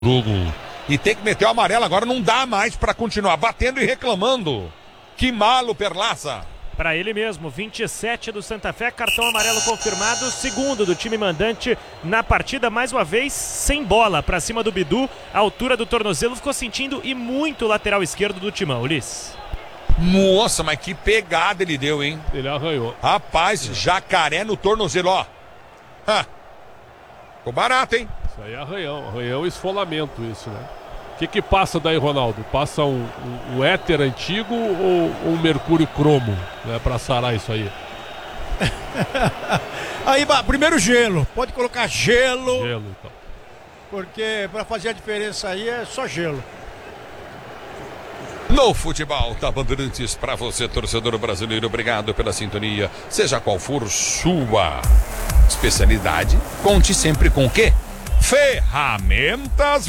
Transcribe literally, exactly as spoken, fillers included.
jogo. E tem que meter o amarelo agora, não dá mais pra continuar batendo e reclamando. Que malo, Perlaza. Para ele mesmo, vinte e sete do Santa Fé, cartão amarelo confirmado, segundo do time mandante na partida, mais uma vez sem bola para cima do Bidu, a altura do tornozelo, ficou sentindo e muito o lateral esquerdo do Timão, Ulisses. Nossa, mas que pegada ele deu, hein? Ele arranhou. Rapaz, jacaré no tornozelo, ó. Ha. Ficou barato, hein? Isso aí é arranhão, arranhão e esfolamento isso, né? O que que passa daí, Ronaldo? Passa um, um, um éter antigo ou um mercúrio cromo, né, pra sarar isso aí? Aí, primeiro gelo. Pode colocar gelo. Gelo, então. Porque pra fazer a diferença aí é só gelo. No futebol da Bandeirantes, para você, torcedor brasileiro, obrigado pela sintonia. Seja qual for sua especialidade, conte sempre com o quê? Ferramentas